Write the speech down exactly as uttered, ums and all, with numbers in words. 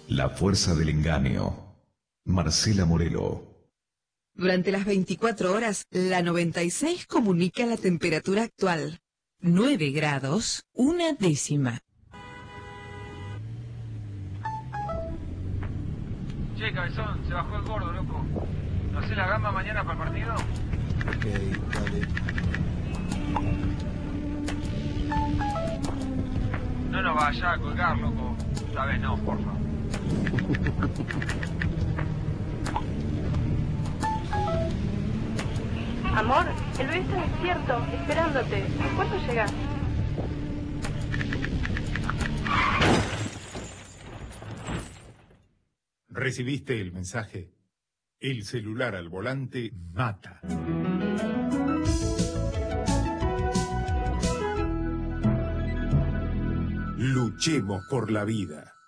La fuerza del engaño. Marcela Morelo. Durante las veinticuatro horas, la noventa y seis comunica la temperatura actual. nueve grados, una décima. Che, cabezón, se bajó el gordo, loco. ¿No hace la gamba mañana para el partido? Ok, dale. No nos vaya a colgar, loco. Esta vez no, porfa. Amor, el bebé está despierto, esperándote. ¿Cuándo llegas? ¿Recibiste el mensaje? El celular al volante mata. Luchemos por la vida.